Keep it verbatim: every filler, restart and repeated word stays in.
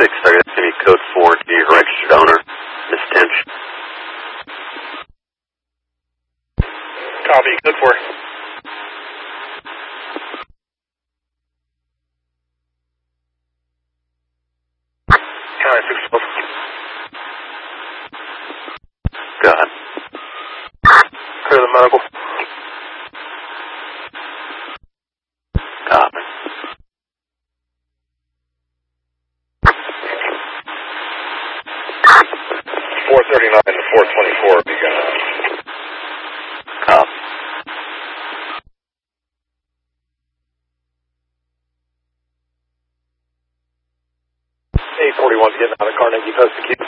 six, I got to give code four to your registered owner, Miss Tench. Copy, code four. County six twelve. Go ahead. Clear the medical. Copy. four thirty-nine to four twenty-four begun. Copy. eight forty-one getting out of Carnegie Post to keep